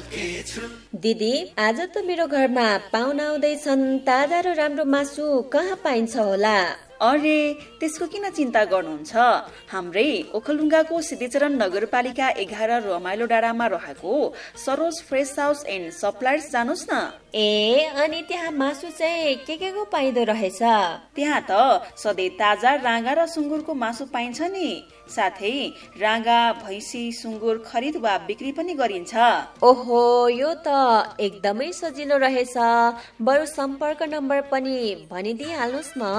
दिदी, आज त मेरो घरमा पाहुना आउँदैछन्। ताजा र राम्रो मासु कहाँ पाइन्छ होला? अरे त्यसको किन चिन्ता गर्नुहुन्छ? हाम्रै ओखलढुङ्गाको सिद्धिचरण नगरपालिका 11 रमाइलो डाँडामा रहेको Saroj fresh house and suppliers जानुस् न। अनि त्यहाँ मासु चाहिँ के को पाइदो रहेछ? त्यहाँ त सधैँ ताजा राँगा र सुँगुरको मासु पाइन्छ नि। साथै राँगा, भैँसी, सुँगुर खरिद वा बिक्री पनि गरिन्छ। ओहो, यो त एकदमै सजिलो रहेछ। बरु सम्पर्क नम्बर पनि भनिदिइहाल्नुहोस् न।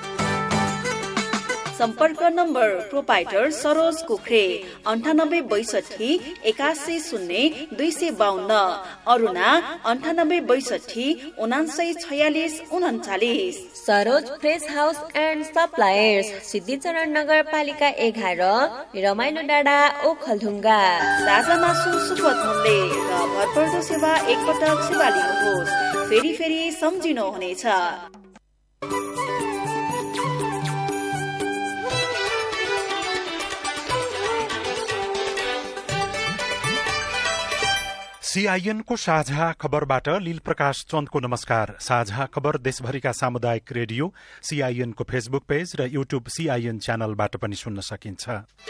सम्पर्क number proprietor Saroj कुखरे 9862 81 252, Aruna 9862 79 46 39। Saroj fresh house and suppliers, Siddhicharan नगरपालिका 11, रमाइलो डाँडा, ओखलढुङ्गा। ताजा मासु सुपथ मूल्य र भरपर्दो सेवा एकपटक सेवा लिनुहोस्, फेरि फेरि सम्झिनुहुनेछ। सीआईएन को साझा खबरबाट लील प्रकाश चन्दको नमस्कार। साझा खबर देशभरिका सामुदायिक रेडियो, सीआईएन को फेसबुक पेज र यूट्यूब सीआईएन च्यानलबाट पनि सुन्न सकिन्छ।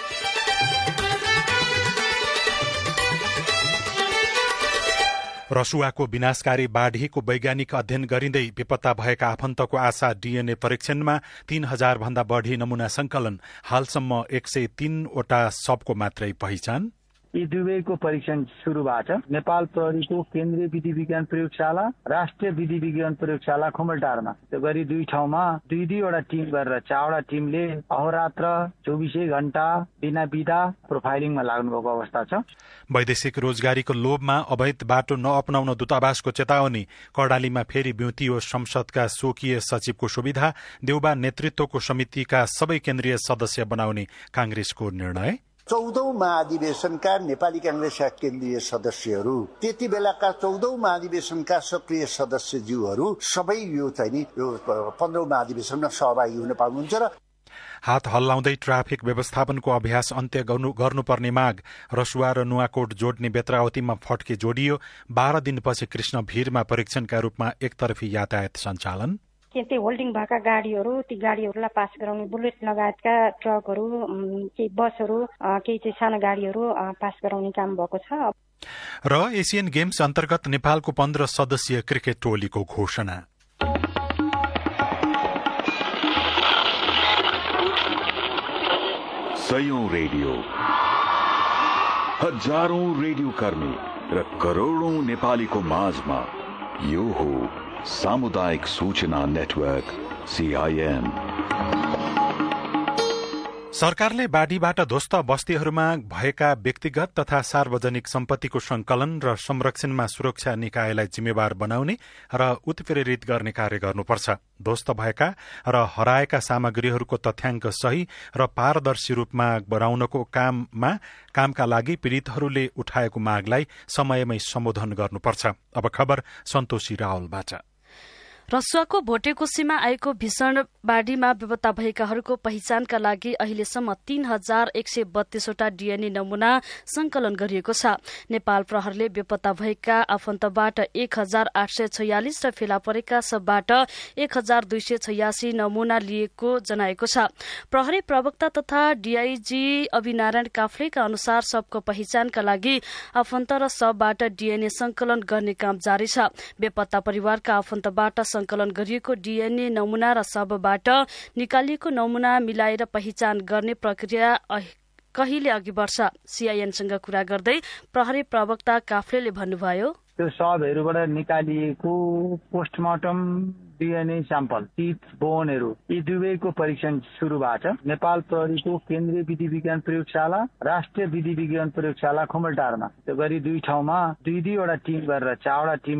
रसुवाको विनाशकारी बाढीको वैज्ञानिक अध्ययन गरिँदै बेपत्ता भएका आफन्तको आशा डीएनए परीक्षणमा 3000 भन्दा बढ़ी नमूना संकलन। हालसम्म 103 वटा सबको मात्रै पहिचान। यी दुवैको परीक्षण सुरु भएको छ। नेपाल प्रहरीको केन्द्रीय विधि विज्ञान प्रयोगशाला, राष्ट्रिय विधि विज्ञान प्रयोगशाला खुमलटारमा, त्यो गरी दुई ठाउँमा दुईवटा टिम गरेर 4वटा टिमले अहोरात्र 24 घण्टा बिना बिदा प्रोफाइलिङमा लाग्नुभएको अवस्था छ। वैदेशिक रोजगारीको लोभमा अवैध बाटो नअपनाउन दूतावासको चेतावनी। कर्णालीमा फेरि ब्युतियो संसदका स्वकीय सचिवको सुविधा। देउबा नेतृत्वको समितिका सबै केन्द्रीय सदस्य बनाउने कांग्रेसको निर्णय। 14औं महाधिवेशनका नेपाली कांग्रेसका केन्द्रीय सदस्यहरू, त्यति बेलाका 14औं महाधिवेशनका सक्रिय सदस्यज्यूहरू सबै यो 15औं महाधिवेशनमा सहभागी हुन पाउनुहुन्छ। र हात हल्लाउँदै ट्राफिक व्यवस्थापनको अभ्यास अन्त्य गर्नुपर्ने माग। रसुवा र नुवाकोट जोड्ने बेत्रावतीमा फड्के जोडियो। 12 दिनपछि कृष्ण भीरमा परीक्षणका रूपमा एकतर्फी यातायात सञ्चालन। केही होल्डिङ भएका गाडीहरू, ती गाडीहरूलाई पास गराउने बुलेट लगायतका ट्रकहरू, केही बसहरू, केही चाहिँ साना गाडीहरू पास गराउने काम भएको छ। र एसियन गेम्स अन्तर्गत नेपालको 15 सदस्यीय क्रिकेट टोलीको घोषणा। सयौं रेडियो, हजारौं रेडियो कर्मी र करोड़ौं नेपालीको माझमा यो हो सामुदायिक सूचना नेटवर्क सीआईएन। सरकारले बाढीबाट ध्वस्त बस्तीहरूमा भएका व्यक्तिगत तथा सार्वजनिक सम्पत्तिको संकलन र संरक्षणमा सुरक्षा निकायलाई जिम्मेवार बनाउने र उत्प्रेरित गर्ने कार्य गर्नुपर्छ। ध्वस्त भएका र हराएका सामग्रीहरूको तथ्याङ्क सही र पारदर्शी रूपमा बनाउनको कामका लागि पीड़ितहरूले उठाएको मागलाई समयमै सम्बोधन गर्नुपर्छ। अब खबर सन्तोषी रावलबाट। रसुवाको भोटेकोसीमा आएको भीषण बाढ़ीमा बेपत्ता भएकाहरूको पहिचानका लागि अहिलेसम्म 3132 वटा डीएनए नमूना संकलन गरिएको छ। नेपाल प्रहरले बेपत्ता भएका आफन्तबाट 1846 र फेला परेका सबबाट 1286 नमूना लिएको जनाएको छ। प्रहरी प्रवक्ता तथा डीआईजी अभिनारायण काफ्लेका अनुसार सबको पहिचानका लागि आफन्त र सबबाट डीएनए संकलन गर्ने काम जारी छ। बेपत्ता परिवारका आफन्तबाट संकलन गरिएको डीएनए नमूना र सबबाट निकालिएको नमूना मिलाएर पहिचान गर्ने प्रक्रिया कहिले अघि बढ्छ? सीआईएनसँग कुरा गर्दै प्रहरी प्रवक्ता काफ्लेले भन्नुभयो, त्यो सबहरूबाट निकालिएको पोस्टमार्टम डीएनए स्याम्पल, टिथ, बोनहरू, यी दुवैको परीक्षण सुरु भएको छ। नेपाल प्रहरीको केन्द्रीय विधि विज्ञान प्रयोगशाला, राष्ट्रिय विधि विज्ञान प्रयोगशाला खुमलटारमा, त्यो गरी दुई ठाउँमा दुईवटा टिम गरेर 4वटा टिम